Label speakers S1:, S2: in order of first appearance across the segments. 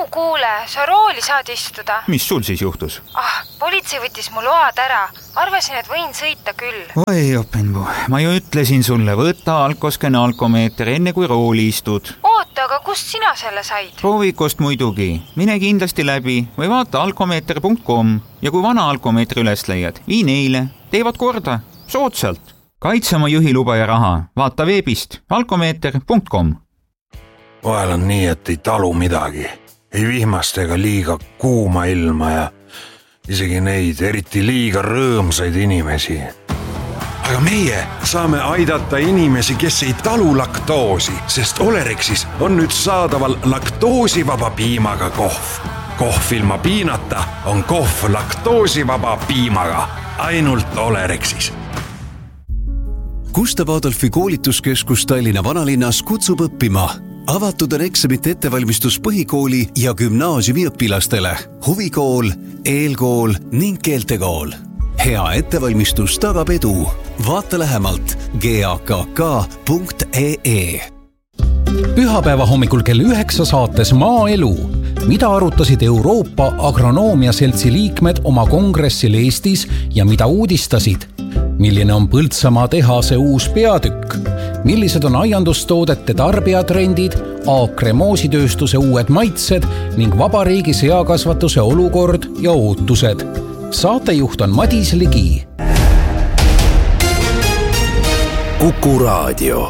S1: kuule, sa rooli saad istuda.
S2: Mis sul siis juhtus?
S1: Politsei võttis mu load ära. Arvasin, et võin sõita küll.
S2: Oi, Openbu, ma ju ütlesin sulle, võta alkosken alkomeeter enne kui rooli istud.
S1: Oota, aga kust sina selle said?
S2: Proovikust muidugi. Mine kindlasti läbi või vaata alkomeeter.com ja kui vana alkomeetri üles leiad, vii neile. Teevad korda. Soodsalt. Kaitse oma juhiluba ja raha. Vaata veebist alkomeeter.com.
S3: Vahel on nii, et ei talu midagi. Ei vihmast ega liiga kuuma ilma ja isegi neid eriti liiga rõõmsaid inimesi. Aga meie saame aidata inimesi, kes ei talu laktoosi, sest Olerexis on nüüd saadaval laktoosivaba piimaga kohv. Kohv ilma piinata on kohv laktoosivaba piimaga. Ainult Olerexis.
S4: Gustav Adolfi koolituskeskus Tallinna vanalinnas kutsub õppima. Avatud on eksamite ettevalmistus põhikooli ja gümnaasiumi õpilastele. Huvikool, eelkool ning keeltekool. Hea ettevalmistus tagab edu. Vaata lähemalt gakk.ee.
S5: Pühapäeva hommikul kell 9 saates Maaelu. Mida arutasid Euroopa Agronoomia Seltsi liikmed oma kongressil Eestis ja mida uudistasid? Milline on Põltsamaa tehase uus peatükk? Millised on aiandustoodete tarbijatrendid, Aakre moositööstuse uued maitsed ning vabariigi seakasvatuse olukord ja ootused? Saatejuht on Madis Ligi.
S4: Kuku Raadio.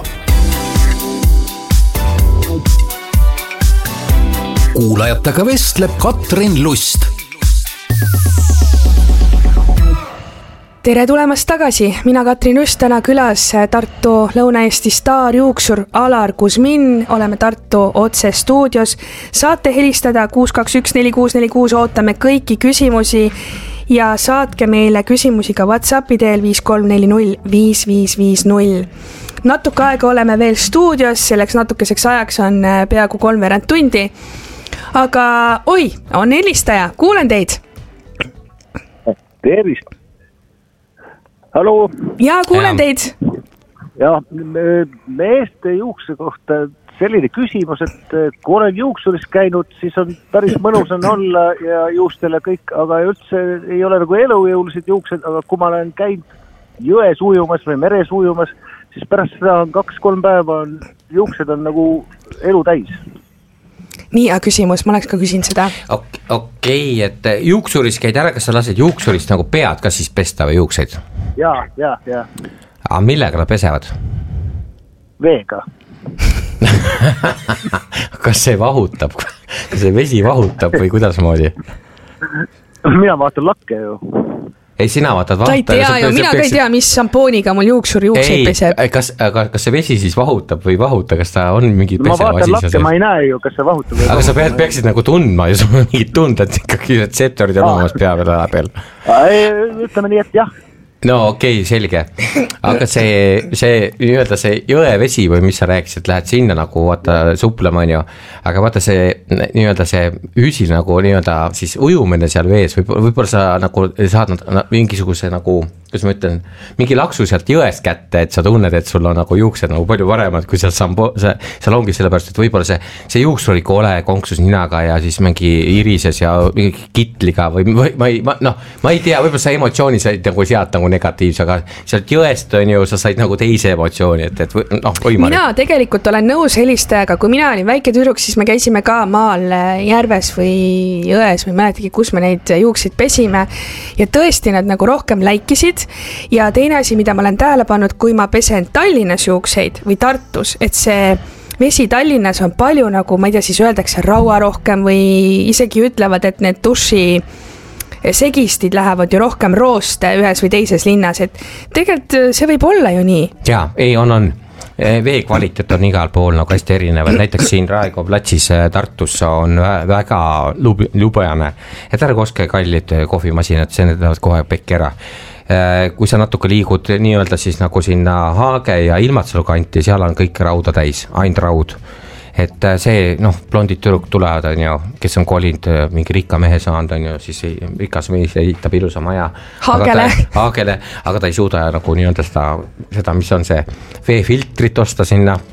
S5: Kuulajatega vestleb Katrin Lust.
S6: Tere tulemast tagasi, mina Katrin Lust, täna külas Tartu Lõuna-Eesti staarjuuksur Alar Kuzmin, oleme Tartu otse stuudios. Saate helistada 6214646, ootame kõiki küsimusi ja saatke meile küsimusi ka WhatsAppi teel 53405550. Natuke aega oleme veel stuudios, selleks natukeseks ajaks on peaaegu 3 tundi. Aga on helistaja, kuulen teid.
S7: Tervist. Hallo.
S6: Jaa, kuulen teid.
S7: Ja, meeste juukse kohta selline küsimus, et kui olen juuksuris käinud, siis on päris mõnus on olla ja juustele kõik, aga üldse ei ole nagu elujõulised juuksed, aga kui ma olen käinud jões ujumas või meres ujumas, siis pärast seda on 2-3 päeva juuksed on nagu elu täis.
S6: Nii, küsimus, ma oleks ka küsin seda.
S8: Okei, et juuksuris käid ära, kas sa lased juuksurist nagu pead ka siis pesta või juukseid?
S7: Ja.
S8: Aga millega nad pesevad?
S7: Veega.
S8: Kas see vahutab? Kas see vesi vahutab või kuidas moodi?
S7: Mina vaatan lakke ju.
S8: Ei, sina vaatad
S6: vaata. Mina ka ei tea, mis šampooniga mul juukseid peseb.
S8: Kas see vesi siis vahutab või vahuta, kas ta on mingi peseva asi?
S7: Ma vaatan lakke, ma ei näe ju, kas see vahutab.
S8: Aga sa peaksid nagu tundma ja sul on mingid tunded, ikkagi retseptorid on olemas pea peal.
S7: Ütleme nii, et jah.
S8: No okei, selge. Aga see jõevesi või mis sa rääkisid, lähed sinna nagu vaata suplema on ju, aga vaata see üüsil nagu siis ujumine seal vees, võib-olla sa nagu saad mingisuguse nagu, kuidas ma ütlen, mingi laksu sealt jõest kätte, et sa tunned, et sul on nagu juuksed nagu palju paremad, kui seal ongi sellepärast, et võib-olla see juuks oli kole konksus ninaga ja siis mingi irises ja mingi kitliga või ma ei tea, võib-olla sa emotsiooni said nagu sealt nagu negatiivse, aga sealt jõest on ju, sa said nagu teise emotsiooni, et
S6: mina tegelikult olen nõus helistajaga, kui mina olin väike tüdruk, siis me käisime ka maal järves või jões või mäletagi, kus me neid juukseid pesime ja tõesti nad nagu rohkem läikisid ja teine asi, mida ma olen tähele pannud, kui ma pesen Tallinnas juukseid või Tartus, et see vesi Tallinnas on palju nagu, ma ei tea, siis öeldakse raua rohkem või isegi ütlevad, et need duši segistid lähevad ju rohkem rooste ühes või teises linnas, et tegelikult see võib olla ju nii.
S8: Jaa, ei on. Vee kvaliteet on igal pool nagu hästi erinev, näiteks siin Raekoja platsis Tartus on väga lubajane, et ära koske kallid kohvimasinad, see näitavad kohe pekki ära. Kui sa natuke liigud nii-öelda siis nagu sinna Haage ja Ilmatsalu kanti, seal on kõik rauda täis, ainult raud. Et see, blondid tüdruk tulevad, on ju, kes on kolinud mingi rikka mehe saanud, on ju, siis rikas mees ehitab ilusa maja. Haagele, aga ta ei suuda nagu nii-öelda seda, mis on see veefiltrit osta sinna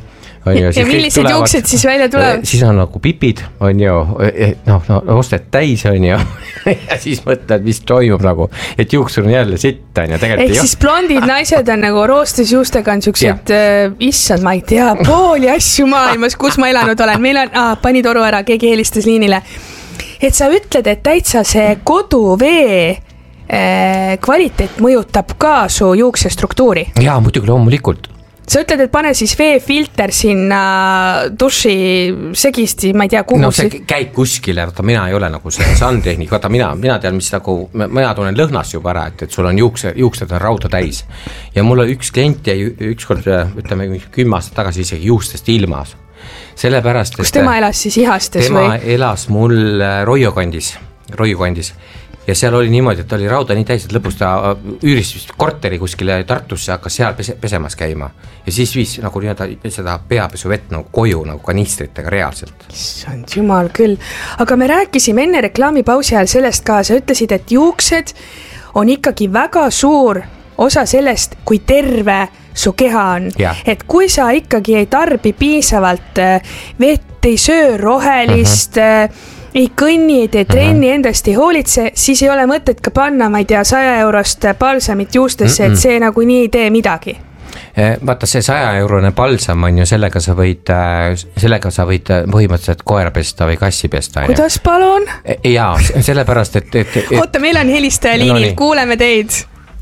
S8: on ju.
S6: Ja millised juuksed siis välja tulevad?
S8: Siis on nagu pipid, on ju, osted täis, on ju. Ja siis mõtled, mis toimub nagu, et juuksur on jälle sitt, on ju, tegelikult
S6: ehk siis blondid naised on nagu roostusjuustega on siuksed, issand, ma ei tea, pooli asju maailmas, kus ma elanud olen. Meil on, pani toru ära, keegi helistas liinile. Et sa ütled, et täitsa see koduvee kvaliteet mõjutab ka su juukse struktuuri.
S8: Jaa, muidugi loomulikult.
S6: Sa ütled, et pane siis veefilter sinna duši segisti, ma ei tea, kuhu.
S8: No see käib kuskile, vaata mina ei ole nagu see sandtehnik, vaata mina tean, mis nagu, mina tunnen lõhnas juba ära, et sul on juuksed on rauda täis. Ja mul on üks klient jäi ükskord, ütleme 10 aastat tagasi isegi juustest ilmas. Sellepärast,
S6: kus tema elas siis Ihastes
S8: tema
S6: või?
S8: Tema elas mul Roiu kandis. Ja seal oli niimoodi, et oli rauda nii täis, et lõpus ta üüris korteri kuskile Tartusse, hakkas seal pesemas käima. Ja siis viis nagu seda peapesu vett nagu koju nagu kanistritega reaalselt.
S6: Issand jumal küll. Aga me rääkisime enne reklaamipausi ajal sellest ka, sa ütlesid, et juuksed on ikkagi väga suur osa sellest, kui terve su keha on.
S8: Ja.
S6: Et kui sa ikkagi ei tarbi piisavalt vett, ei söö rohelist, ei kõnni, ei tee trenni, endast ei hoolitse, siis ei ole mõtet ka panna, ma ei tea, 100 eurost balsamit juustesse, et see nagu nii ei tee midagi.
S8: Vaata, see 100-eurone balsam on ju, sellega sa võid põhimõtteliselt koera pesta või kassi pesta.
S6: Kuidas palun?
S8: Jaa, sellepärast, et...
S6: Oota, meil on helistaja liinil, kuuleme teid.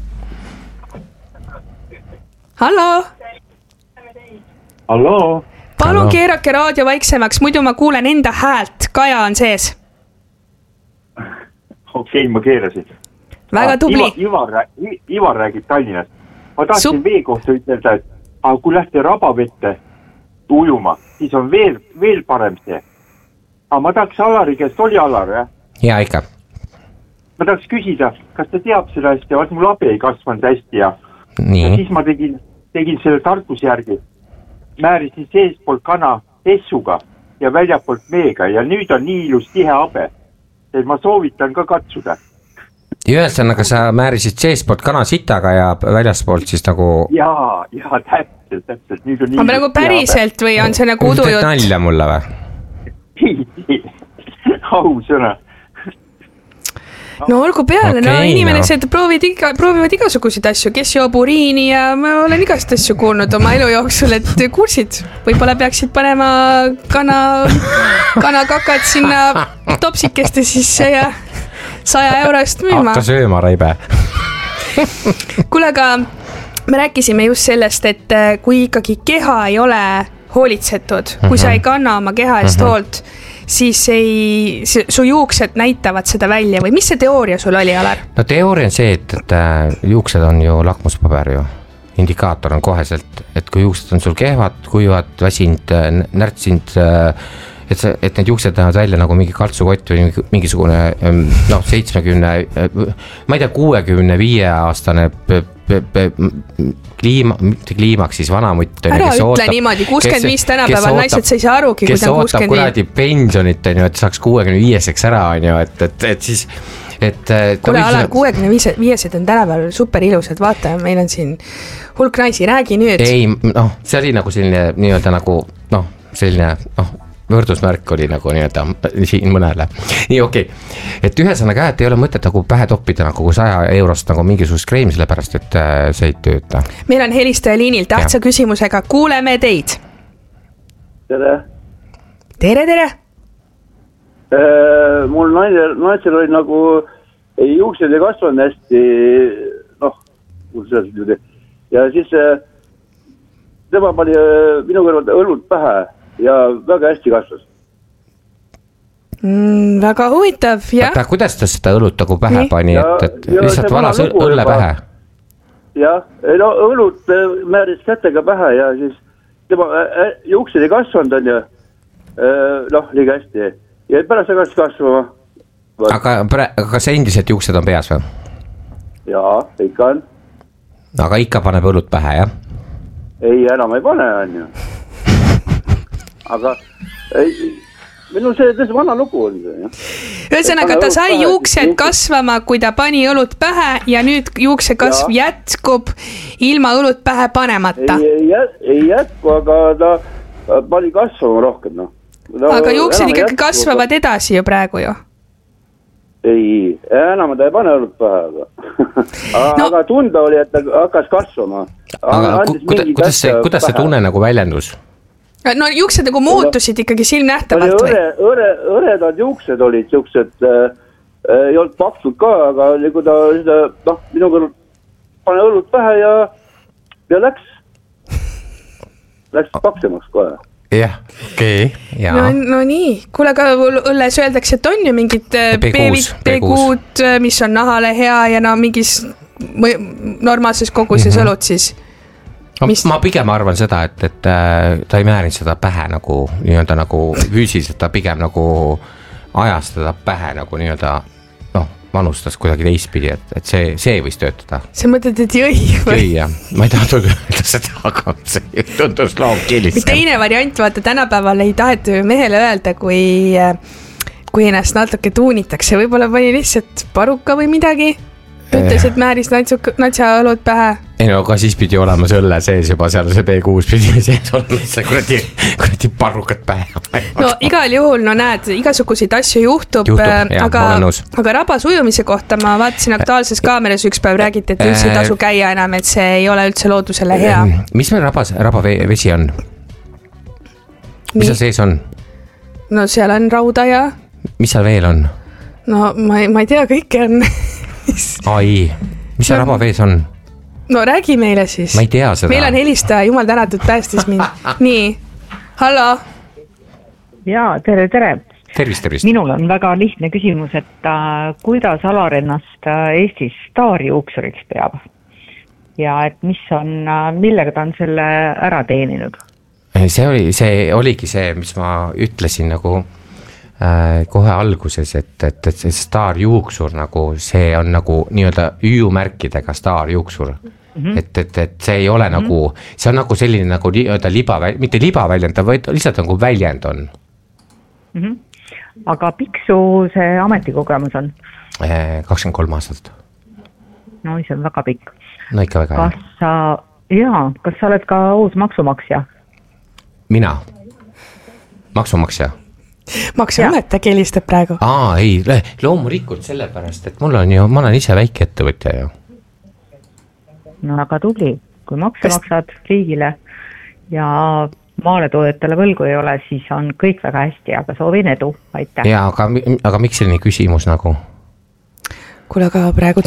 S6: Hallo?
S9: Hallo?
S6: Palun keerake raadio vaiksemaks, muidu ma kuulen enda häält. Kaja on sees.
S9: Okei, ma keerasin.
S6: Väga tubli.
S9: Ivar räägib Tallinnast. Ma tahtsin vee kohta ütelda, et kui lähte rabavette ujuma, siis on veel parem see. Ma tahaks Alari käest, oli Alar, jah?
S8: Jaa, ikka.
S9: Ma tahaks küsida, kas ta teab seda hästi, vaat mul abi ei kasvanud hästi ja siis ma tegin selle tarkuse järgi. Määrisin seespoolt kana essuga ja väljapoolt meega ja nüüd on nii ilus tihe abe, et ma soovitan ka katsuda.
S8: Ühesõnaga sa määrisid seespoolt kana sitaga ja väljaspoolt siis nagu...
S9: Jaa, täpselt. Nüüd on nii
S6: ilus nagu päriselt või on see nagu udujutt?
S8: Nalja mulle või?
S9: Au sõna.
S6: No olgu peale, inimesed proovivad igasuguseid asju, kes joob uriini ja ma olen igast asju kuulnud oma elu jooksul, et kursid, võib-olla peaksid panema kana kakad sinna topsikeste sisse ja 100 eurost müüma.
S8: Hakka sööma, Raibe.
S6: Kuule, aga me rääkisime just sellest, et kui ikkagi keha ei ole hoolitsetud, kui sa ei kanna oma keha eest hoolt, siis su juuksed näitavad seda välja või mis see teooria sul oli, Alar? No
S8: teooria on see, et juuksed on ju lakmuspaber ju, indikaator on koheselt, et kui juuksed on sul kehvad, kuivad, väsinud, närtsinud, et need juuksed näevad välja nagu mingi kaltsukott või mingisugune 70, ma ei tea, 65-aastane kliimaks siis vanamutt.
S6: Ära ütle niimoodi, 65 tänapäeval naised sa ei saa arugi, kui ta on 65.
S8: Kes ootab kuradi pensionit, et saaks 65-seks ära, et siis...
S6: Kuule, Alar, 65-sed on tänapäeval super ilusad, vaata, meil on siin hulk naisi, räägi nüüd.
S8: Ei, see oli nagu selline nii-öelda nagu, selline, võrdusmärk oli nagu nii-öelda siin mõnele. Nii, okei. Et ühesõnaga, et ei ole mõtet nagu pähe toppida nagu 100 eurost nagu mingisugust kreemi, sellepärast, et see ei tööta.
S6: Meil on helistaja liinil tähtsa küsimusega. Kuuleme teid.
S10: Tere.
S6: Tere.
S10: Mul naisel oli nagu juuksed ei kasvanud hästi, ja siis tema pani minu kõrval õlut pähe. Ja väga hästi kasvas.
S6: Väga huvitav, jah.
S8: Aga kuidas ta seda õlut nagu pähe pani, et lihtsalt valas õlle pähe?
S10: Jah, õlut määris kätega pähe ja siis tema juuksed ei kasvanud on ju, liiga hästi. Ja pärast hakkas kasvama.
S8: Aga see endiselt juuksed on peas või?
S10: Jaa, ikka on.
S8: Aga ikka paneb õlut pähe, jah?
S10: Ei, enam ei pane, on ju. Aga minu see tõesti vana lugu on see.
S6: Ühesõnaga, ta sai juuksed kasvama, kui ta pani õlut pähe ja nüüd juukse kasv jätkub ilma õlut pähe panemata.
S10: Ei jätku, aga ta pani kasvama rohkem, noh.
S6: Aga juuksed ikkagi kasvavad edasi ju praegu ju.
S10: Ei, enam ta ei pane õlut pähe, aga tunda oli, et ta hakkas kasvama.
S8: Aga kuidas see tunne nagu väljendus?
S6: No juuksed nagu muutusid ikkagi silmnähtavalt või?
S10: Õredad juuksed olid siuksed, ei olnud paksud ka, aga kui ta minuga pane õlut pähe ja läks paksemaks kohe.
S8: Jah, okei.
S6: No nii, kuule ka õlles öeldakse, et on ju mingid B-kuud, mis on nahale hea ja no mingis normaalses koguses õlut siis.
S8: Ma pigem arvan seda, et ta ei määrinud seda pähe nagu nii-öelda nagu füüsiliselt, ta pigem nagu ajas teda pähe nagu nii-öelda manustas kuidagi teistpidi, et see võis töötada.
S6: Sa mõtled, et jõi või?
S8: Jõi, jah. Ma ei tahtnud öelda seda, aga see tundus loomkilisem.
S6: Teine variant, vaata, tänapäeval ei taheta mehele öelda, kui ennast natuke tuunitakse. Võib-olla pani lihtsalt paruka või midagi. Ütles, et määris natsa õlut pähe.
S8: Ei no, aga siis pidi olema see õlle sees juba seal see B6 pidi sees olema see kuradi parrukat pähe.
S6: No igal juhul, no näed, igasuguseid asju juhtub aga rabas ujumise kohta ma vaatasin Aktuaalses Kaameras üks päev räägiti, et üldse ei tasu käia enam, et see ei ole üldse loodusele hea.
S8: Mis meil rabavesi on? Mis seal sees on?
S6: No seal on rauda ja... Mis
S8: seal veel on?
S6: No ma ei tea, kõike on...
S8: Ai, mis see rabavees on?
S6: No räägi meile siis.
S8: Ma ei tea seda.
S6: Meil on helistaja, jumal tänatud, päästis mind. Nii, hallo.
S11: Jaa, tere.
S8: Tervist.
S11: Minul on väga lihtne küsimus, et kuidas Alar ennast Eestis staarjuuksuriks peab? Ja et millega ta on selle ära teeninud?
S8: See oligi see, mis ma ütlesin nagu... kohe alguses, et see staarjuuksur nagu, see on nagu nii-öelda üümärkidega staarjuuksur. Et see ei ole nagu, see on nagu selline nagu nii-öelda mitte libaväljend, vaid lihtsalt nagu väljend on.
S11: Aga piksu see ametikogemus on?
S8: 23 aastat.
S11: No see on väga pikk.
S8: No ikka väga.
S11: Kas sa oled ka uus maksumaksja?
S8: Mina? Maksumaksja?
S6: Maksuamet äkki helistab praegu?
S8: Ei, loomulikult sellepärast, et ma olen ise väike ettevõtja ju.
S11: No aga tubli, kui makse maksad riigile ja maaletoodetele võlgu ei ole, siis on kõik väga hästi, aga soovin edu, aitäh.
S8: Ja, aga miks selline küsimus nagu?
S6: Kuule, aga praegu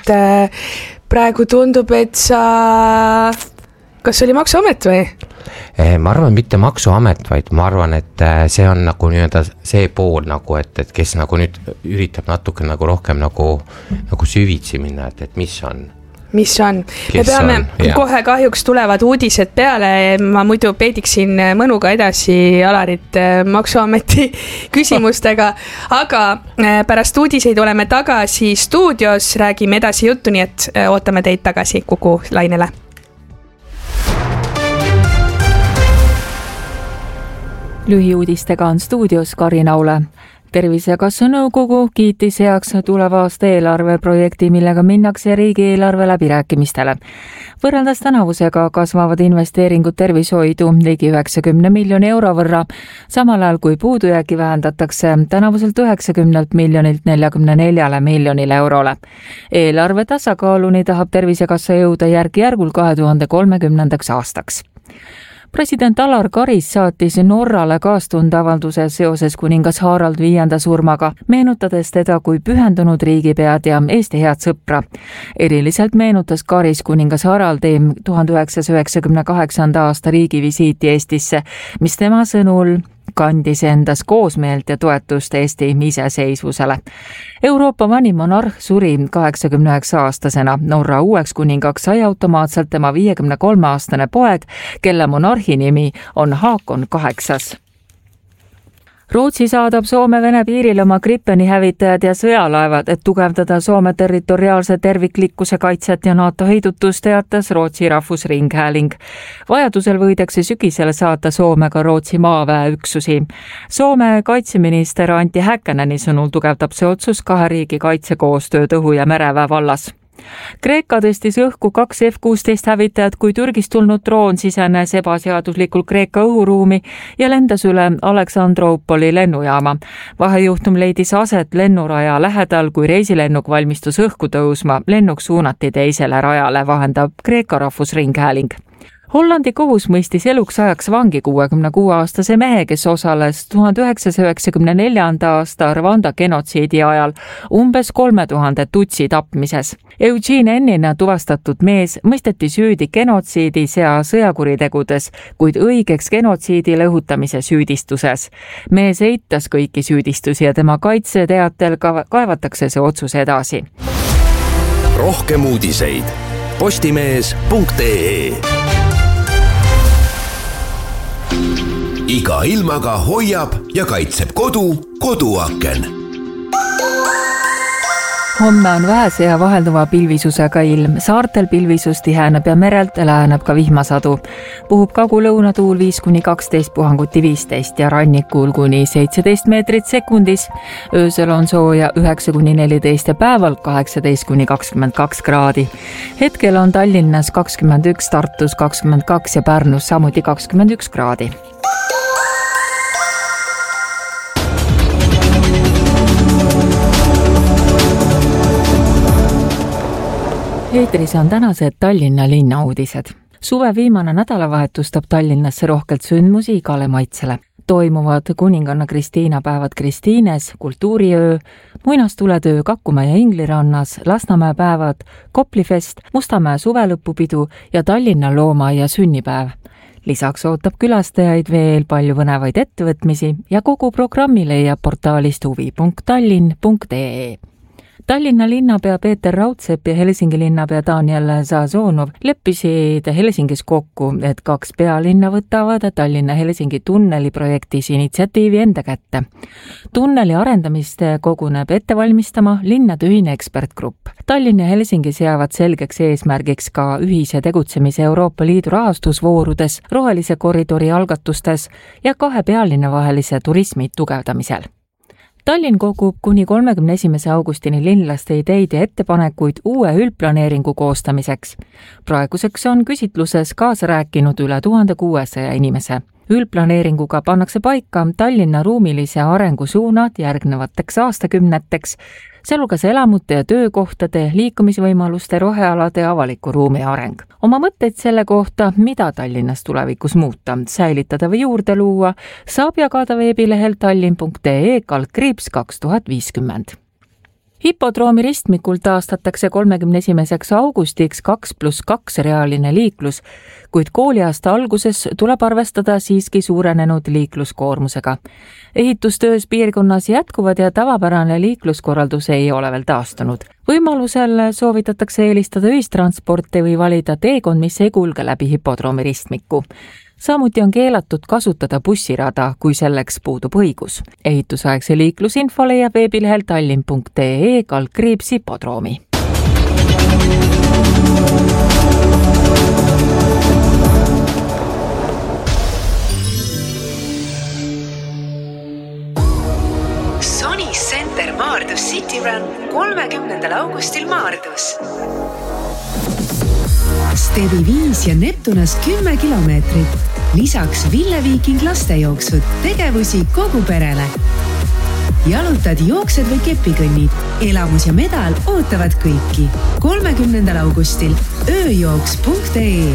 S6: tundub, et sa... Kas oli Maksuamet või?
S8: Ma arvan, mitte Maksuamet, vaid ma arvan, et see on nagu nii-öelda see pool nagu, et kes nagu nüüd üritab natuke nagu rohkem nagu süvitsi minna, et mis on. Mis on? Me peame kohe kahjuks tulevad uudised peale, ma muidu peediksin mõnuga edasi Alarit Maksuameti küsimustega, aga pärast uudiseid oleme tagasi stuudios, räägime edasi juttu, nii et ootame teid tagasi Kuku lainele.
S12: Lühiuudistega on stuudios Karin Aule. Tervisekassa nõukogu kiitis heaks tuleva aasta eelarveprojekti, millega minnakse riigieelarve läbirääkimistele. Võrreldes tänavusega kasvavad investeeringud tervishoidu ligi 90 miljoni euro võrra, samal ajal kui puudujääki vähendatakse tänavuselt 90 miljonilt 44 miljonile eurole. Eelarve tasakaaluni tahab Tervisekassa jõuda järk-järgul 2030. aastaks. President Alar Karis saatis Norrale kaastundeavalduse seoses kuningas Harald V surmaga, meenutades teda kui pühendunud riigipead ja Eesti head sõpra. Eriliselt meenutas Karis kuningas Haraldi 1998. aasta riigivisiiti Eestisse, mis tema sõnul kandis endas koosmeelt ja toetust Eesti iseseisvusele. Euroopa vanim monarh suri 89-aastasena. Norra uueks kuningaks sai automaatselt tema 53-aastane poeg, kelle monarhi nimi on Haakon 8. Rootsi saadab Soome-Vene piiril oma Gripeni hävitajad ja sõjalaevad, et tugevdada Soome territoriaalse terviklikkuse kaitset ja NATO heidutust, teatas Rootsi rahvusringhääling. Vajadusel võidakse sügisel saata Soome ka Rootsi maaväeüksusi. Soome kaitseminister Antti Häkkäneni sõnul tugevdab see otsus kahe riigi kaitsekoostööd õhu- ja mereväe vallas. Kreeka tõstis õhku 2 F-16 hävitajat, kui Türgist tulnud droon sisenes ebaseaduslikult Kreeka õhuruumi ja lendas üle Aleksandroupoli lennujaama. Vahejuhtum leidis aset lennuraja lähedal, kui reisilennuk valmistus õhku tõusma. Lennuk suunati teisele rajale, vahendab Kreeka rahvusringhääling. Hollandi kohus mõistis eluks ajaks vangi 66-aastase mehe, kes osales 1994. aasta Rwanda genotsiidi ajal umbes 3000 tutsi tapmises. Eugene Ennina tuvastatud mees mõisteti süüdi genotsiidis ja sõjakuritegudes, kuid õigeks genotsiidile õhutamise süüdistuses. Mees eitas kõiki süüdistusi ja tema kaitseteatel kaevatakse see otsus edasi.
S13: Rohkem uudiseid postimees.ee. Iga ilmaga hoiab ja kaitseb koduaken.
S12: Homme on vähese ja vahelduva pilvisusega ilm. Saartel pilvisus tiheneb ja merelt läheneb ka vihmasadu. Puhub kagu-lõunatuul 5-12, puhanguti 15 ja rannikul kuni 17 meetrit sekundis. Öösel on sooja 9-14 ja päeval 18-22 kraadi. Hetkel on Tallinnas 21, Tartus 22 ja Pärnus samuti 21 kraadi. Eetris on tänased Tallinna linna uudised. Suve viimane nädalavahetus toob Tallinnasse rohkelt sündmusi igale maitsele. Toimuvad kuninganna Kristiina päevad Kristiines, kultuuriöö, muinastuletöö Kakumäe ja Inglirannas, Lasnamäe päevad, Koplifest, Mustamäe suvelõpupidu ja Tallinna looma- ja sünnipäev. Lisaks ootab külastajaid veel palju põnevaid ettevõtmisi ja kogu programmi leiab portaalist huvi.tallinn.ee. Tallinna linnapea Peeter Raudsepp ja Helsingi linnapea Daniel Zazonov leppisid Helsingis kokku, et 2 pealinna võtavad Tallinna-Helsingi tunneli projektis initsiatiivi enda kätte. Tunneli arendamist koguneb ette valmistama linnade ühine ekspertgrupp. Tallinn ja Helsingi seavad selgeks eesmärgiks ka ühise tegutsemise Euroopa Liidu rahastusvoorudes, rohelise koridori algatustes ja 2 pealinna vahelise turismi tugevdamisel. Tallinn kogub kuni 31. augustini linlaste ideid ja ettepanekuid uue üldplaneeringu koostamiseks. Praeguseks on küsitluses kaasa rääkinud üle 1600 inimese. Üldplaneeringuga pannakse paika Tallinna ruumilise arengu suunad järgnevateks aastakümneteks, sealhulgas elamute ja töökohtade, liikumisvõimaluste, rohealade ja avaliku ruumi areng. Oma mõtteid selle kohta, mida Tallinnas tulevikus muuta, säilitada või juurde luua, saab jagada veebilehel tallinn.ee/2050. Hipodroomi ristmikul taastatakse 31. augustiks 2+2 reaaline liiklus, kuid kooliaasta alguses tuleb arvestada siiski suurenenud liikluskoormusega. Ehitustöös piirkonnas jätkuvad ja tavapärane liikluskorraldus ei ole veel taastunud. Võimalusel soovitatakse eelistada ühistransporti või valida teekond, mis ei kulge läbi hipodroomi ristmiku. Samuti on keelatud kasutada bussirada, kui selleks puudub õigus. Ehitusaegse liiklusinfo leiab veebilehel tallinn.ee/hipodroomi.
S14: Sony Center Maardus City Run 30. augustil Maardus. Stevi 5 ja Neptunas 10 kilomeetrit. Lisaks Ville Viiking lastejooksud, tegevusi kogu perele. Jalutad, jooksed või kepikõnnid. Elamus ja medal ootavad kõiki. 30. augustil ööjooks.ee.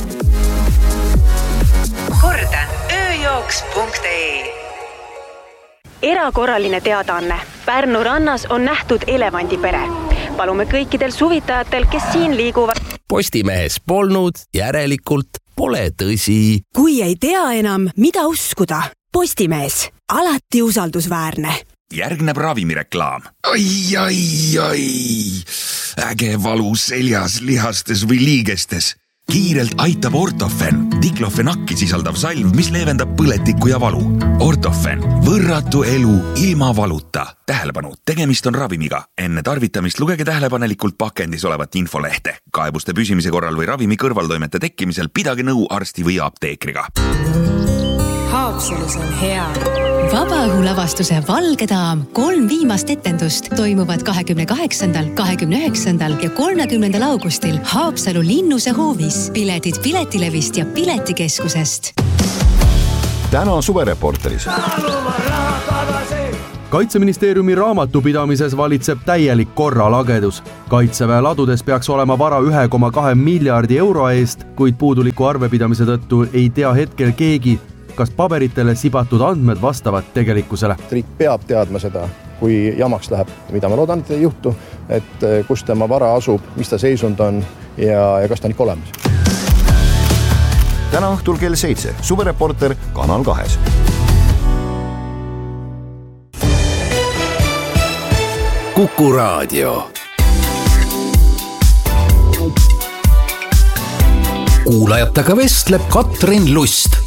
S14: Kordan, ööjooks.ee.
S15: Erakorraline teadaanne. Pärnu rannas on nähtud elevandipere. Palume kõikidel suvitajatel, kes siin liiguvad.
S13: Postimehes polnud, järelikult pole tõsi.
S16: Kui ei tea enam, mida uskuda, Postimees, alati usaldusväärne.
S17: Järgneb ravimireklaam. Ai. Äge valu seljas, lihastes või liigestes. Kiirelt aitab Ortofen, diklofenakki sisaldav salv, mis leevendab põletikku ja valu. Ortofen, võrratu elu ilma valuta. Tähelepanu, tegemist on ravimiga. Enne tarvitamist lugege tähelepanelikult pakendis olevat infolehte. Kaebuste püsimise korral või ravimi kõrvaltoimete tekkimisel pidage nõu arsti või apteekriga.
S14: Haapsalus on hea. Vabaõhulavastuse Valge daam 3 viimast etendust toimuvad 28., 29. ja 30. augustil Haapsalu Linnuse hoovis. Piletid Piletilevist ja Piletikeskusest.
S18: Täna suvereporteris.
S19: Kaitseministeeriumi raamatupidamises valitseb täielik korralagedus. Kaitseväe ladudes peaks olema vara 1,2 miljardi euro eest, kuid puuduliku arvepidamise tõttu ei tea hetkel keegi, kas paberitele sibatud andmed vastavad tegelikkusele.
S20: Riik peab teadma seda, kui jamaks läheb, mida ma loodan, et ei juhtu, et kus tema vara asub, mis ta seisund on ja kas ta on ikka olemas.
S18: Täna õhtul kell 7. Suvereporter Kanal 2.
S13: Kuku Raadio. Kuulajatega vestleb Katrin Lust.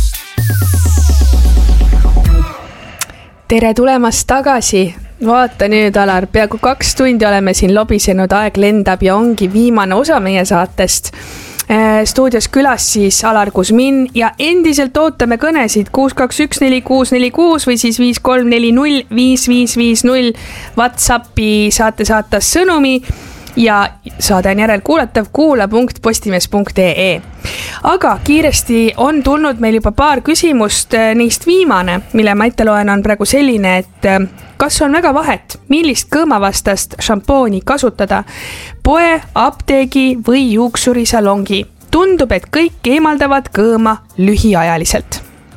S6: Tere tulemast tagasi. Vaata nüüd, Alar, peaaegu 2 tundi oleme siin lobisenud, aeg lendab ja ongi viimane osa meie saatest. Stuudios külas siis Alar Kusmin ja endiselt ootame kõnesid 6214646 või siis 53405550 WhatsAppi saate saatas sõnumi ja saade on järelkuulatav kuula.postimees.ee. Aga kiiresti on tulnud meil juba paar küsimust, neist viimane, mille ma ette loen, on praegu selline, et kas on väga vahet, millist kõõmavastast šampooni kasutada, poe, apteegi või juuksurisalongi? Tundub, et kõik eemaldavad kõõma lühiajaliselt.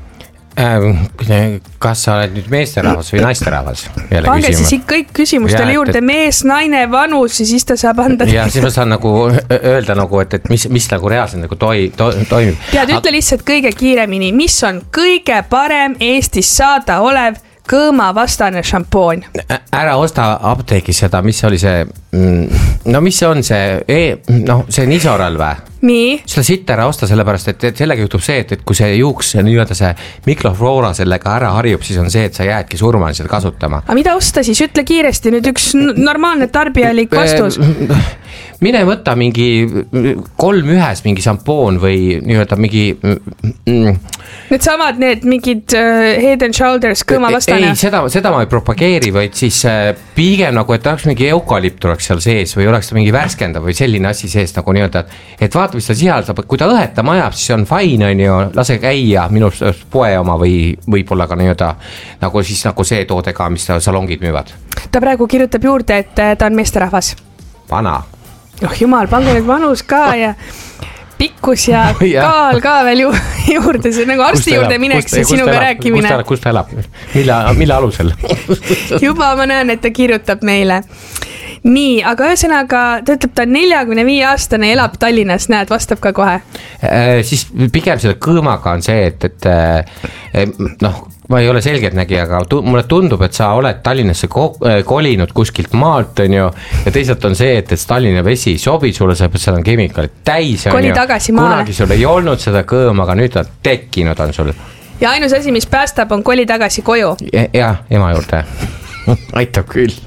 S8: Kas sa oled nüüd meesterahvas või naisterahvas?
S6: Pange siis kõik küsimustele juurde, mees, naine, vanus ja siis ta saab anda.
S8: Ja siis ma saan nagu öelda, nagu, et mis nagu reaalselt nagu toimib.
S6: Tead, ütle lihtsalt kõige kiiremini, mis on kõige parem Eestis saada olev kõõmavastane šampoon?
S8: Ära osta apteegis seda, mis oli see, no mis on see, see Nisoral või?
S6: Nii?
S8: Seda sitt ära osta sellepärast, et sellega juhtub see, et kui see juuks nii-öelda see mikrofloora sellega ära harjub, siis on see, et sa jäädki surmani seda kasutama.
S6: Aga mida osta siis? Ütle kiiresti nüüd üks normaalne tarbijalik vastus.
S8: Mine võtta mingi 3-1 mingi šampoon või nii-öelda mingi...
S6: Need samad, need mingid Head and Shoulders kõõmavastane?
S8: Ei, seda ma ei propageeri, vaid siis pigem nagu, et oleks mingi eukalüpt oleks seal sees või oleks ta mingi värskenda või selline asi sees nagu nii-öelda, et vaata, mis ta sihaldab, kui ta õhetama ajab, siis on fine, on ju, lase käia minu poe oma või võib-olla ka nii-öelda nagu siis nagu see toode ka, mis salongid müüvad.
S6: Ta praegu kirjutab juurde, et ta on meesterahvas.
S8: Vana.
S6: Jumal, pange nüüd vanus ka ja pikkus ja kaal ka veel juurde, see nagu arsti juurde mineks ja sinuga rääkimine.
S8: Kus ta elab? Mille alusel?
S6: Juba ma näen, et ta kirjutab meile. Nii, aga ühesõnaga, ta ütleb, ta on 45-aastane, elab Tallinnas, näed, vastab ka kohe.
S8: Siis pigem selle kõõmaga on see, et ma ei ole selgeltnägi, aga mulle tundub, et sa oled Tallinnasse kolinud kuskilt maalt, on ju, ja teisalt on see, et Tallinna vesi sobib sulle, seal on kemikaalid täis, on
S6: ju.
S8: Kunagi sul ei olnud seda kõõma, aga nüüd on tekkinud on sul.
S6: Ja ainus asi, mis päästab, on koli tagasi koju.
S8: Ja, ema juurde. Aitab küll.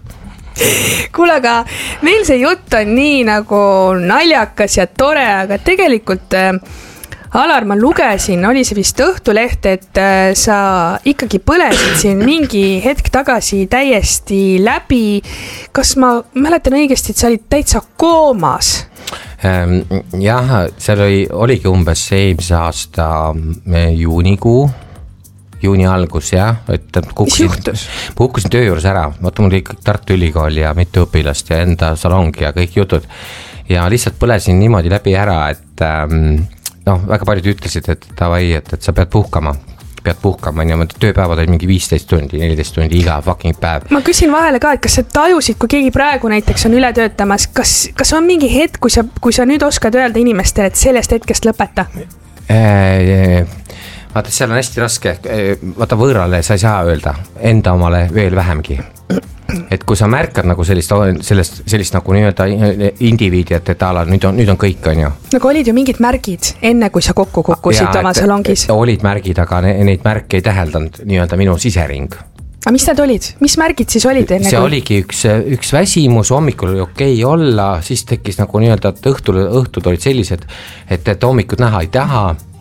S6: Kuule, aga meil see jutt on nii nagu naljakas ja tore, aga tegelikult Alar, ma lugesin, oli see vist Õhtuleht, et sa ikkagi põlesid siin mingi hetk tagasi täiesti läbi. Kas ma mäletan õigesti, et sa olid täitsa koomas?
S8: Jah, seal oligi umbes eelmise aasta juuni algus, jah, et kukkusin töö juures ära, vaata mul kõik Tartu Ülikool ja mitu õpilast ja enda salongi ja kõik jutud ja lihtsalt põlesin niimoodi läbi ära, et väga paljud ütlesid, et davai, et sa pead puhkama, tööpäevad olid mingi 15 tundi, 14 tundi iga fucking päev.
S6: Ma küsin vahele ka, et kas sa tajusid, kui keegi praegu näiteks on üle töötamas, kas on mingi hetk, kui sa nüüd oskad öelda inimestele, et sellest hetkest lõpeta?
S8: Vaata, seal on hästi raske, vaata võõrale sa ei saa öelda, enda omale veel vähemgi. Et kui sa märkad nagu sellist nagu nii-öelda indiviidi, et nüüd on kõik, on ju.
S6: Nagu olid ju mingid märgid enne, kui sa kokku kukkusid oma salongis?
S8: Olid märgid, aga neid märke ei täheldanud nii-öelda minu sisering.
S6: Aga mis need olid? Mis märgid siis olid enne?
S8: See oligi üks väsimus, hommikul oli okei olla, siis tekkis nagu nii-öelda, et õhtud olid sellised, et hommikud näha ei taha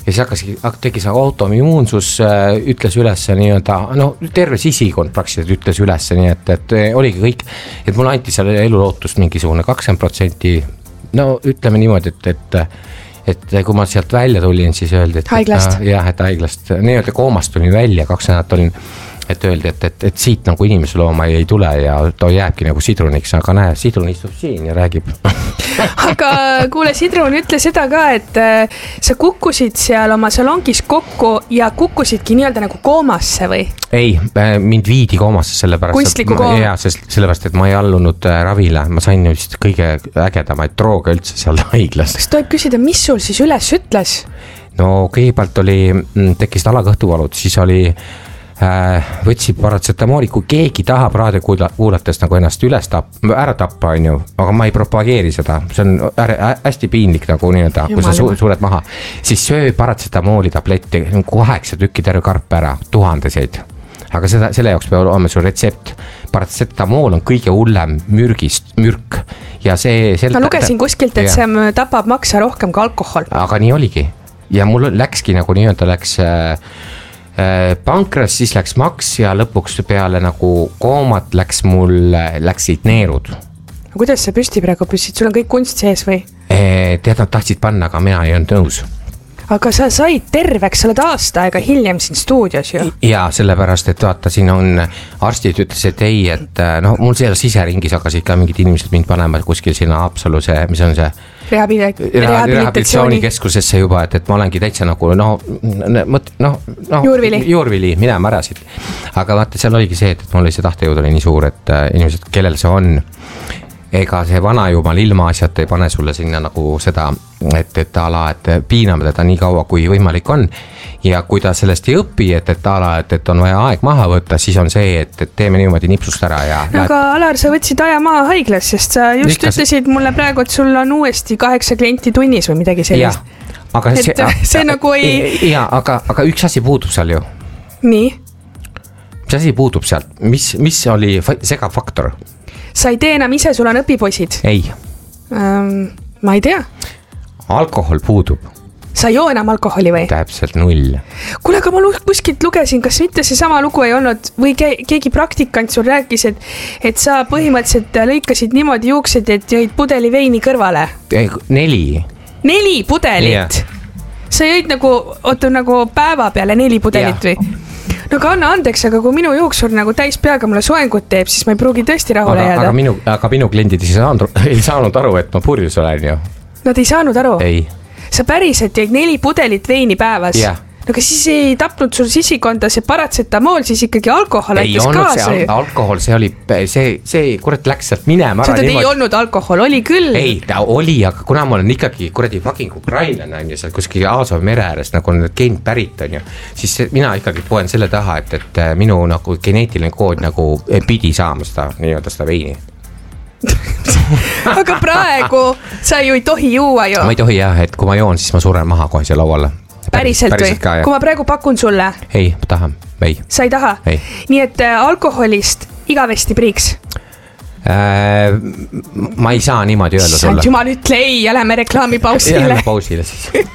S8: ja siis tekkis autoimmuunsus, ütles üles nii-öelda, no terve sisikond praktiliselt ütles üles, nii et oligi kõik, et mulle anti seal elulootust mingisugune 20%, no ütleme niimoodi, et kui ma sealt välja tulin, siis öeldi, et
S6: haiglast,
S8: et haiglast, nii-öelda koomast tulin välja, 2 nädalat olin, et öeldi, et siit nagu inimeslooma ei tule ja ta jääbki nagu sidruniks, aga näe, sidrun istub siin ja räägib.
S6: Aga kuule, Sidrun ütle seda ka, et sa kukkusid seal oma salongis kokku ja kukkusidki nii-öelda nagu koomasse või?
S8: Ei, mind viidi koomasse sellepärast, et ma ei allunud ravile, ma sain just kõige ägedamaid drooge üldse seal haiglas.
S6: Kas tohib küsida, mis sul siis üles ütles?
S8: No kõigepealt tekkisid alakõhtuvalud, siis võtsid paratsetamooli, kui keegi tahab raadio kuulates nagu ennast ära tappa, on ju, aga ma ei propageeri seda, see on hästi piinlik nagu nii-öelda, kui sa sured maha, siis söö paratsetamooli tabletti, 8 tükki terve karp ära, 1000, aga selle jaoks peab olema sul retsept. Paratsetamool on kõige hullem mürk ja
S6: ma lugesin kuskilt, et see tapab maksa rohkem kui alkohol.
S8: Aga nii oligi ja mul läkski nagu nii-öelda pankras, siis läks maks ja lõpuks peale nagu koomat läksid neerud.
S6: Kuidas sa püsti praegu püssid? Sul on kõik kunst sees või?
S8: Tead, nad tahtsid panna, aga mina ei olnud nõus.
S6: Aga sa said terveks, sa oled aasta aega hiljem siin stuudios ju.
S8: Jaa, sellepärast, et vaata, siin on arstid ütles, et ei, et mul seal siseringis hakkasid ka mingid inimesed mind panema kuskil sinna Haapsaluse, mis on see rehabilitatsioonikeskusesse juba, et ma olengi täitsa nagu juurvili minema ära siit. Aga vaata, seal oligi see, et mul oli see tahtejõud oli nii suur, et inimesed, kellel see on, ega see vanajumal ilma asjata ei pane sulle sinna nagu seda, et piiname teda nii kaua, kui võimalik on. Ja kui ta sellest ei õpi, et on vaja aeg maha võtta, siis on see, et teeme niimoodi nipsust ära.
S6: Aga Alar, sa võtsid aja maha haiglas, sest sa just ütlesid mulle praegu, et sul on uuesti 8 klienti tunnis või midagi sellist.
S8: Aga
S6: see nagu ei...
S8: Jaa, aga üks asi puudub seal ju.
S6: Nii?
S8: Mis asi puudub sealt? Mis oli segafaktor?
S6: Sa ei tee enam ise, sul on õpipoisid?
S8: Ei.
S6: Ma ei tea.
S8: Alkohol puudub.
S6: Sa ei joo enam alkoholi või?
S8: Täpselt 0.
S6: Kuule, aga ma kuskilt lugesin, kas mitte see sama lugu ei olnud või keegi praktikant sul rääkis, et sa põhimõtteliselt lõikasid niimoodi juuksed, et jõid pudeli veini kõrvale?
S8: 4.
S6: 4 pudelit? Yeah. Sa jõid nagu päeva peale 4 pudelit või? No aga anna andeks, aga kui minu juuksur nagu täis peaga mulle soengut teeb, siis ma ei pruugi tõesti rahule jääda.
S8: Aga minu kliendid ei saanud aru, et ma purjus olen ju.
S6: Nad ei saanud aru?
S8: Ei.
S6: Sa päriselt jäid 4 pudelit veini päevas?
S8: Jah.
S6: No aga siis ei tapnud sul sisikonda see paratsetamool, siis ikkagi alkohol aitas kaasa.
S8: Ei olnud see alkohol, see oli, see kurat läks sealt minema.
S6: Seda ei olnud alkohol, oli küll.
S8: Ei, ta oli, aga kuna ma olen ikkagi kuradi fucking ukrainlane on ju, seal kuskil Aasovi mere ääres nagu on need geen pärit on ju, siis mina ikkagi poen selle taha, et minu nagu geneetiline kood nagu pidi saama seda nii-öelda seda veini.
S6: Aga praegu sa ju ei tohi juua ju.
S8: Ma ei tohi jah, et kui ma joon, siis ma suren maha kohe siia lauale.
S6: Päriselt või? Kui ma praegu pakun sulle?
S8: Ei, ma tahan, ei.
S6: Sa ei taha?
S8: Ei.
S6: Nii et alkoholist igavesti priiks?
S8: Ma ei saa niimoodi öelda sulle.
S6: Jumal, ütle ei ja lähme reklaamipausile.
S8: Lähme pausile siis.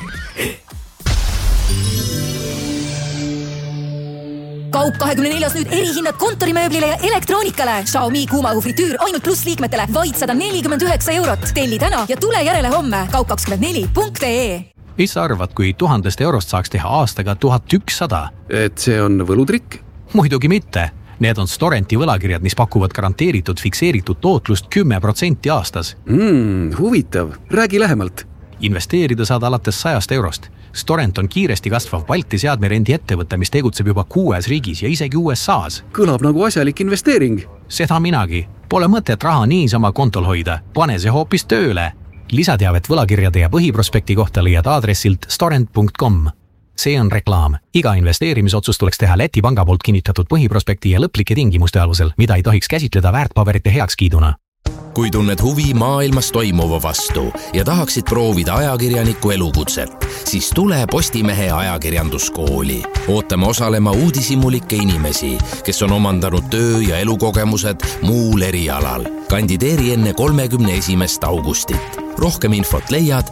S21: Kaup 24 nüüd erihinnad kontorimööblile ja elektroonikale. Xiaomi kuumahufritüür ainult pluss liikmetele vaid 149 €. Telli täna ja tule järele homme kaup24.ee.
S5: Mis sa arvad, kui 1000 eurost saaks teha aastaga 1100?
S22: Et see on võlutrikk?
S5: Muidugi mitte. Need on Storenti võlakirjad, mis pakuvad garanteeritud fikseeritud tootlust 10% aastas.
S22: Huvitav. Räägi lähemalt.
S5: Investeerida saad alates 100 eurost. Storent on kiiresti kasvav Balti seadmerendi ettevõte, mis tegutseb juba 6 riigis ja isegi USA's.
S22: Kõlab nagu asjalik investeering.
S5: Seda minagi. Pole mõtet raha niisama kontol hoida. Pane see hoopis tööle. Lisateavet võlakirjade ja põhiprospekti kohta leiad aadressilt storent.com. See on reklaam. Iga investeerimisotsust tuleks teha Läti panga poolt kinnitatud põhiprospekti ja lõplike tingimuste alusel, mida ei tohiks käsitleda väärtpaberite heakskiiduna.
S23: Kui tunned huvi maailmas toimuva vastu ja tahaksid proovida ajakirjaniku elukutset, siis tule Postimehe ajakirjanduskooli. Ootame osalema uudishimulike inimesi, kes on omandanud töö- ja elukogemused muul erialal. Kandideeri enne 31. augustit. rohkem infot leiad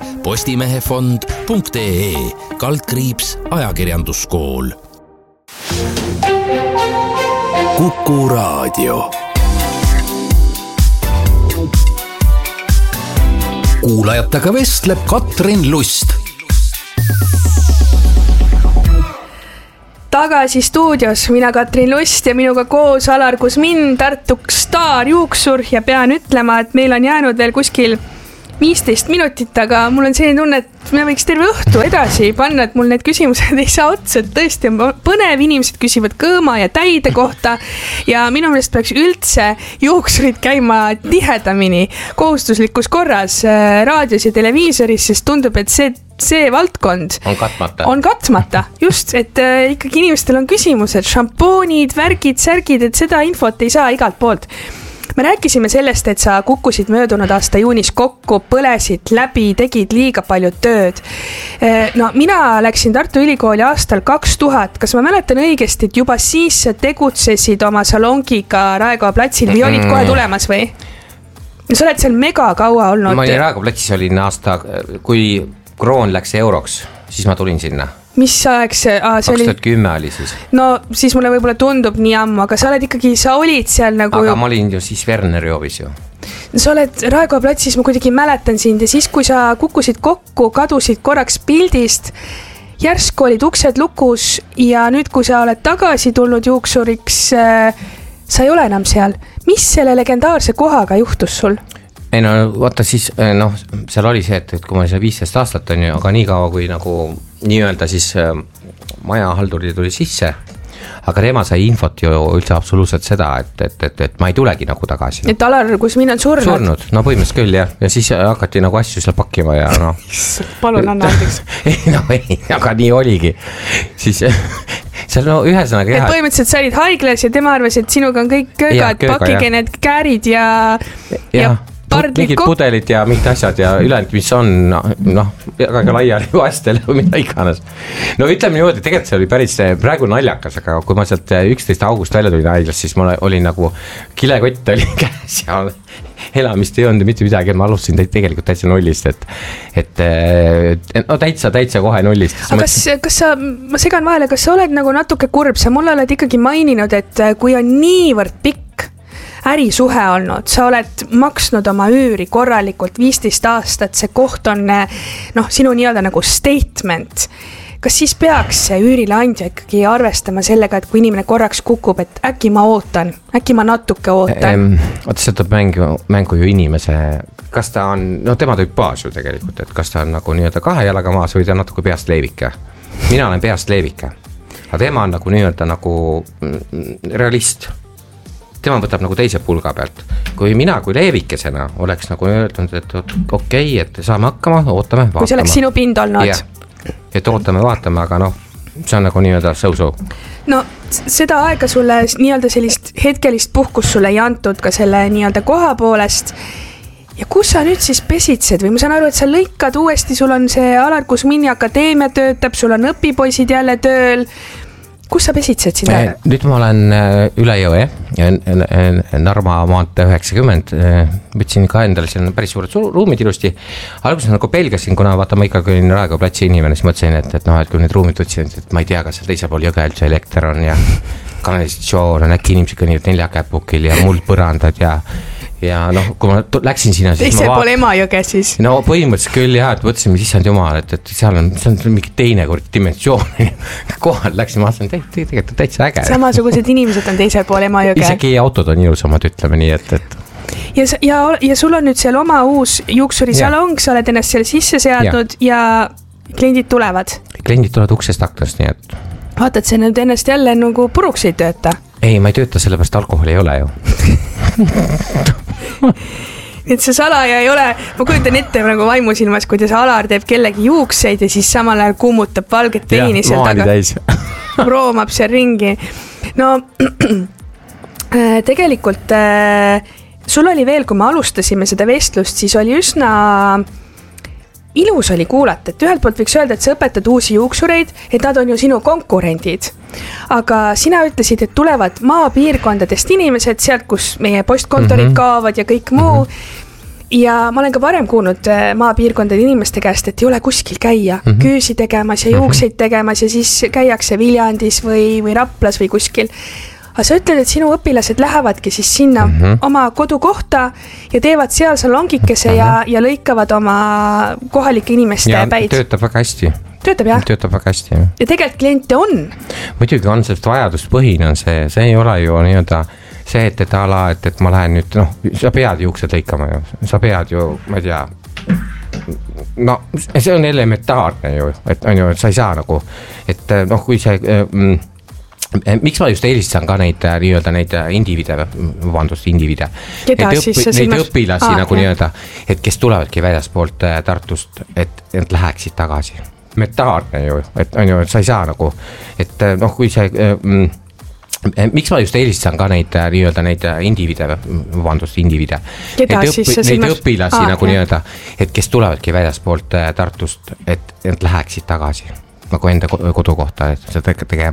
S23: postimehefond.ee/ajakirjanduskool.
S13: Kuku Raadio.
S5: Kuulajatega vestleb Katrin Lust.
S6: Tagasi stuudios mina Katrin Lust ja minuga koos Alar Kusmin, Tartu staarjuuksur ja pean ütlema, et meil on jäänud veel kuskil 15 minutit, aga mul on selline tunne, et me võiks terve õhtu edasi panna, et mul need küsimused ei saa otsa, et tõesti on põnev, inimesed küsivad kõõma ja täide kohta ja minu meelest peaks üldse juuksurid käima tihedamini kohustuslikus korras raadios ja televiisoris, sest tundub, et see valdkond on katmata, just, et ikkagi inimestel on küsimused, šampoonid, värgid, särgid, et seda infot ei saa igalt poolt. Me rääkisime sellest, et sa kukkusid möödunud aasta juunis kokku, põlesid läbi, tegid liiga palju tööd. No mina läksin Tartu Ülikooli aastal 2000, kas ma mäletan õigesti, et juba siis sa tegutsesid oma salongiga Raekoja platsil või olid kohe tulemas või? Sa oled seal mega kaua olnud.
S8: Ma olin Raekoja platsis, olin aasta, kui kroon läks euroks, siis ma tulin sinna.
S6: Mis aeg see?
S8: 2010 oli siis.
S6: No siis mulle võib-olla tundub nii ammu, aga sa oled ikkagi, sa olid seal nagu...
S8: Aga ma olin ju siis Werneri hoovis ju.
S6: Sa oled Raekoja platsis, ma kuidagi mäletan sind ja siis, kui sa kukkusid kokku, kadusid korraks pildist, järsku olid uksed lukus ja nüüd, kui sa oled tagasi tulnud juuksuriks, sa ei ole enam seal. Mis selle legendaarse kohaga juhtus sul?
S8: Ei no, vaata siis, seal oli see, et kui ma oli seal 15 aastat on ju, aga nii kaua kui nagu nii-öelda siis majahalduri tuli sisse, aga tema sai infot ju üldse absoluutselt seda, et ma ei tulegi nagu tagasi.
S6: Et Alar Kusmin on surnud?
S8: Surnud, no põhimõtteliselt küll jah, ja siis hakati nagu asju seal pakkima ja noh.
S6: Palun anna andeks.
S8: ei, aga nii oligi. Siis seal no ühesõnaga jah.
S6: Et põhimõtteliselt sa olid haiglas ja tema arvas, et sinuga on kõik köögad, pakkige need käärid ja
S8: mingid pudelid ja mingid asjad ja ülejäänud, mis on väga laiali vastel või mida iganes. No ütleme niimoodi, tegelikult see oli päris praegu naljakas, aga kui ma sealt 11. august välja tulin haiglas, siis mul oli nagu kilekott oli käes ja elamist ei olnud mitte midagi, ma alustasin tegelikult täitsa nullist, et no täitsa kohe nullist.
S6: Aga kas sa, ma segan vahele, kas sa oled nagu natuke kurb, sa mulle oled ikkagi maininud, et kui on niivõrd pikk ärisuhe olnud, sa oled maksnud oma üüri korralikult 15 aastat, see koht on sinu nii-öelda nagu statement. Kas siis peaks see üürileandja ikkagi arvestama sellega, et kui inimene korraks kukub, et äkki ma ootan, äkki ma natuke ootan?
S8: Oota, see tuleb mängu ju inimese, kas ta on, tema tüüpaas ju tegelikult, et kas ta on nagu nii-öelda kahe jalaga maas või ta on natuke peast leevike. Mina olen peast leevike, aga tema on nagu nii-öelda nagu realist. Tema võtab nagu teise pulga pealt. Kui mina kui leevikesena oleks nagu öeldanud, et okei, et saame hakkama, ootame, vaatame.
S6: Kui see oleks sinu pind olnud.
S8: Ja, et ootame, vaatame, aga see on nagu nii-öelda sõusu.
S6: No seda aega sulle nii-öelda sellist hetkelist puhkust sulle ei antud ka selle nii-öelda koha poolest. Ja kus sa nüüd siis pesitsed või ma saan aru, et sa lõikad uuesti, sul on see Alar Kusmini akadeemia töötab, sul on õpipoisid jälle tööl. Kus sa pesitsed sinna?
S8: Nüüd ma olen üle jõe, Narva maantee 90, võtsin ka endale, see on päris suured ruumid ilusti. Alguses nagu pelgasin, kuna vaata ma ikkagi olin Raekoja platsi inimene, siis mõtlesin, et kui need ruumid võtsin, et ma ei tea, kas seal teisel pool jõge üldse elekter on ja kanalisatsioon on, äkki inimesed kõnnivad 4 käpukil ja muld põrandad ja kui ma läksin sinna siis
S6: teisel pool Emajõge siis?
S8: No põhimõtteliselt küll jah, et võtsime sissand jumal, et seal on mingi teine kord dimensioon kohal läksin, ma mõtlesin, tegelikult täitsa äge.
S6: Samasugused inimesed on teisel pool Emajõge.
S8: Isegi autod on ilusamad, ütleme nii, et
S6: ja sul on nüüd seal oma uus juuksurisalong, sa oled ennast seal sisse seadnud ja kliendid tulevad?
S8: Kliendid tulevad uksest aknast, nii et
S6: vaatad, see nüüd ennast jälle nagu puruks ei tööta?
S8: Ei, ma ei tööta, sellepärast alkoholi ei ole ju
S6: et see salaja ei ole, ma kujutan ette nagu vaimusilmas, kuidas Alar teeb kellegi juukseid ja siis samal ajal kuumutab valget veini seal taga. Roomab seal ringi. No tegelikult sul oli veel, kui me alustasime seda vestlust, siis oli üsna ilus oli kuulata, et ühelt poolt võiks öelda, et sa õpetad uusi juuksureid, et nad on ju sinu konkurendid. Aga sina ütlesid, et tulevad maapiirkondadest inimesed, sealt, kus meie postkontorid kaovad ja kõik muu. ja ma olen ka varem kuulnud maapiirkondade inimeste käest, et ei ole kuskil käia küüsi tegemas ja juukseid tegemas ja siis käiakse Viljandis või Raplas või kuskil. Aga sa ütled, et sinu õpilased lähevadki siis sinna oma kodukohta ja teevad seal salongikese ja lõikavad oma kohalike inimeste päid.
S8: Ja töötab väga hästi.
S6: Töötab, jah?
S8: Töötab väga hästi, jah.
S6: Ja tegelikult kliente on.
S8: Muidugi on, sest vajaduspõhine on see ei ole ju nii-öelda see, et ala, et ma lähen nüüd, sa pead juuksed lõikama ju, sa pead ju, ma ei tea, see on elementaarne ju, et on ju, et sa ei saa nagu, et kui see, miks ma just eelistan ka neid nii-öelda neid individe.
S6: Keda siis see
S8: neid õpilasi nagu nii-öelda, et kes tulevadki väljaspoolt Tartust, et nad läheksid tagasi. Elementaarne ju, et on ju, et sa ei saa nagu, et kui see miks ma just eelistan ka neid nii-öelda neid individe.
S6: Keda siis see
S8: neid õpilasi nagu nii-öelda, et kes tulevadki väljaspoolt Tartust, et nad läheksid tagasi nagu enda kodukohta, et seda tegema.